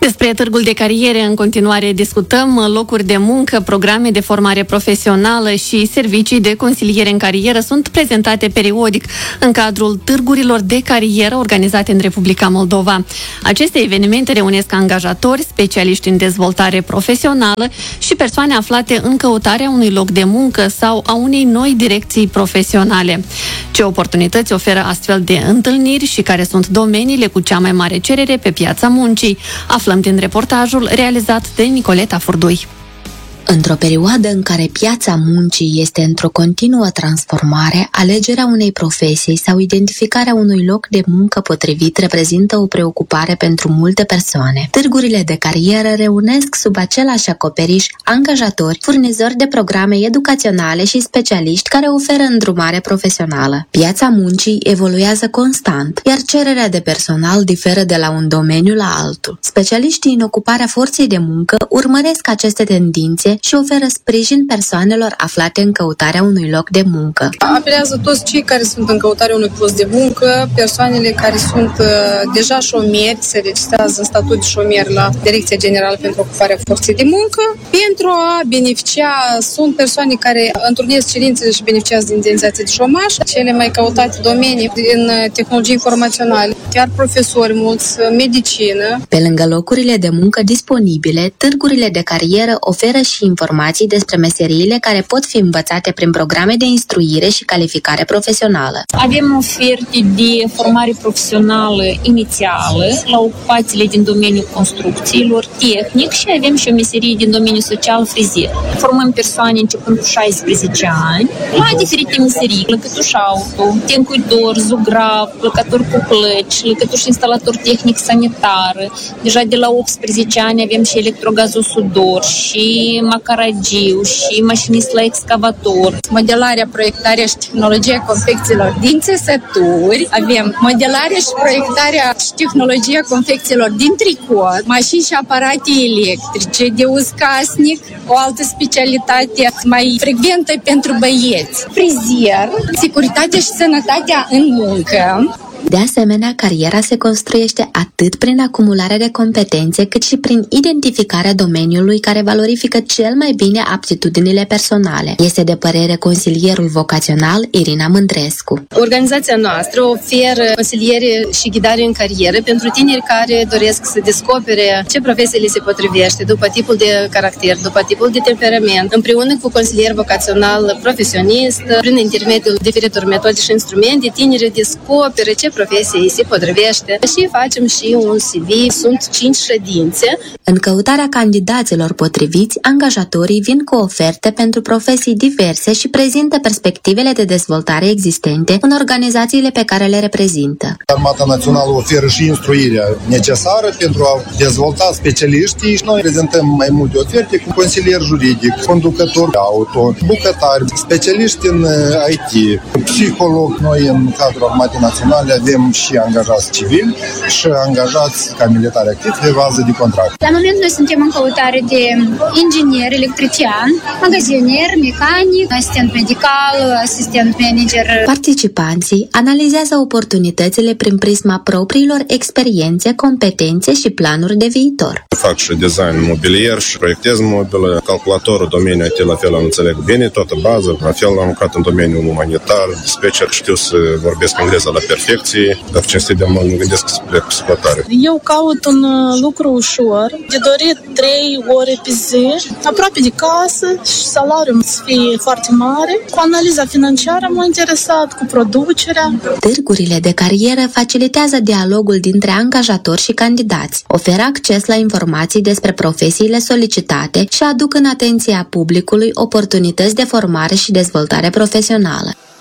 Despre târgul de cariere în continuare discutăm. Locuri de muncă, programe de formare profesională și servicii de consiliere în carieră sunt prezentate periodic în cadrul târgurilor de carieră organizate în Republica Moldova. Aceste evenimente reunesc angajatori, specialiști în dezvoltare profesională și persoane aflate în căutarea unui loc de muncă sau a unei noi direcții profesionale. Ce oportunități oferă astfel de întâlniri și care sunt domeniile cu cea mai mare cerere pe piața muncii? Aflăm din reportajul realizat de Nicoleta Furdui. Într-o perioadă în care piața muncii este într-o continuă transformare, alegerea unei profesii sau identificarea unui loc de muncă potrivit reprezintă o preocupare pentru multe persoane. Târgurile de carieră reunesc sub același acoperiș angajatori, furnizori de programe educaționale și specialiști care oferă îndrumare profesională. Piața muncii evoluează constant, iar cererea de personal diferă de la un domeniu la altul. Specialiștii în ocuparea forței de muncă urmăresc aceste tendințe și oferă sprijin persoanelor aflate în căutarea unui loc de muncă. Apelează toți cei care sunt în căutarea unui post de muncă, persoanele care sunt deja șomeri, se registrează în statut de șomer la Direcția Generală pentru Ocuparea Forței de Muncă, pentru a beneficia, sunt persoane care întrunesc cerințele și beneficiază din indemnizație de șomaj, cele mai căutate domenii în tehnologii informaționale, chiar profesori mulți, medicină. Pe lângă locurile de muncă disponibile, târgurile de carieră oferă și informații despre meseriile care pot fi învățate prin programe de instruire și calificare profesională. Avem oferte de formare profesională inițială la ocupațiile din domeniul construcțiilor, tehnic și avem și o meserie din domeniul social, frizier. Formăm persoane începând cu 16 ani la diferite meserii, lăcătuș auto, tencuitor, zugrav, lăcător cu plăci, lăcătuș instalator tehnic sanitar. Deja de la 18 ani avem și electrogazosudor și macaragiu și mașinist la excavator. Modelarea, proiectarea și tehnologia confecțiilor din țesături. Avem modelarea și proiectarea și tehnologia confecțiilor din tricot, mașini și aparate electrice de uz casnic, o altă specialitate mai frecventă pentru băieți. Frizier, securitatea și sănătatea în muncă. De asemenea, cariera se construiește atât prin acumularea de competențe, cât și prin identificarea domeniului care valorifică cel mai bine aptitudinile personale. Este de părere consilierul vocațional Irina Mândrescu. Organizația noastră oferă consiliere și ghidare în carieră pentru tineri care doresc să descopere ce profesie li se potrivește după tipul de caracter, după tipul de temperament, împreună cu consilier vocațional profesionist, prin intermediul diferitor metode și instrumente, tinerii descoperă ce profesie îi se potrivește și facem și un CV. Sunt 5 ședințe. În căutarea candidaților potriviți, angajatorii vin cu oferte pentru profesii diverse și prezintă perspectivele de dezvoltare existente în organizațiile pe care le reprezintă. Armata Națională oferă și instruirea necesară pentru a dezvolta specialiștii și noi prezentăm mai multe oferte cu consilier juridic, conducător auto, bucătari, specialiști în IT, psiholog. Noi în cadrul Armatei Naționale avem și angajați civili și angajați ca militari activi pe bază de contract. La moment noi suntem în căutare de inginer, electrician, magazinier, mecanic, asistent medical, asistent manager. Participanții analizează oportunitățile prin prisma propriilor experiențe, competențe și planuri de viitor. Fac și design mobilier și proiectez mobilă, calculatorul domeniul IT la fel am înțeleg bine, toată bază, la fel am lucrat în domeniul umanitar, dispatcher, știu să vorbesc engleză la perfecție, dar cinstit de mă gândesc să plec exploatare. Eu caut un lucru ușor, de dorit 3 ore pe zi, aproape de casă și salariul să fie foarte mare. Cu analiza financiară m-a interesat, cu producerea. Târgurile de carieră facilitează dialogul dintre angajatori și candidați, oferă acces la informații despre profesiile solicitate și aduc în atenția publicului oportunități de formare și dezvoltare profesională.